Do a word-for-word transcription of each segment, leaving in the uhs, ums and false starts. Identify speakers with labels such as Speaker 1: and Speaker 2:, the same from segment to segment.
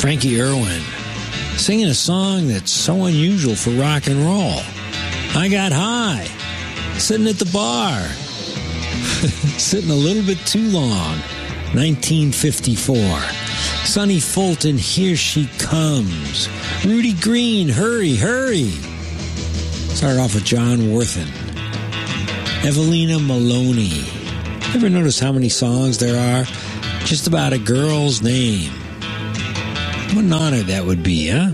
Speaker 1: Frankie Irwin, singing a song that's so unusual for rock and roll. I got high, sitting at the bar, sitting a little bit too long. nineteen fifty-four. Sonny Fulton, Here She Comes. Rudy Green, Hurry, Hurry. Started off with John Worthen. Evelina Maloney. Ever notice how many songs there are just about a girl's name? What an honor that would be, huh?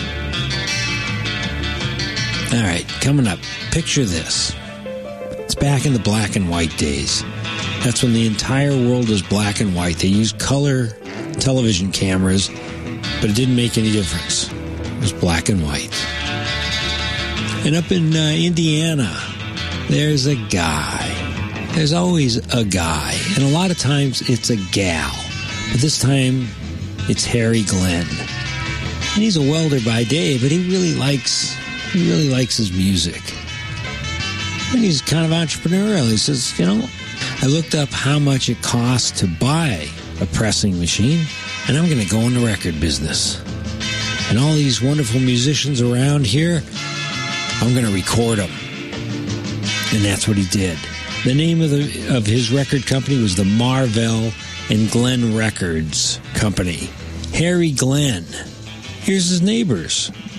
Speaker 1: All right, coming up, picture this. It's back in the black and white days. That's when the entire world was black and white. They used color television cameras, but it didn't make any difference. It was black and white. And up in uh, Indiana, there's a guy. There's always a guy. And a lot of times it's a gal. But this time it's Harry Glenn. And he's a welder by day, but he really likes he really likes his music. And he's kind of entrepreneurial. He says, you know, I looked up how much it costs to buy a pressing machine, and I'm going to go in the record business. And all these wonderful musicians around here, I'm going to record them. And that's what he did. The name of the of his record company was the Marvell and Glenn Records Company. Harry Glenn. Here's his neighbors.